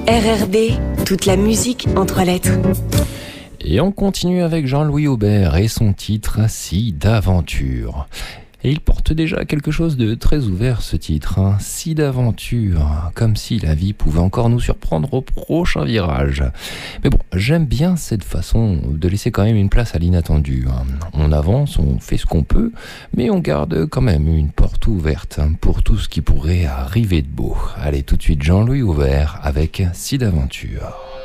RRB, toute la musique en 3 lettres. Et on continue avec Jean-Louis Aubert et son titre « Si d'aventure ». Et il porte déjà quelque chose de très ouvert, ce titre, hein. Si d'aventure, comme si la vie pouvait encore nous surprendre au prochain virage. Mais bon, j'aime bien cette façon de laisser quand même une place à l'inattendu, hein. On avance, on fait ce qu'on peut, mais on garde quand même une porte ouverte pour tout ce qui pourrait arriver de beau. Allez, tout de suite Jean-Louis Aubert avec Si d'aventure.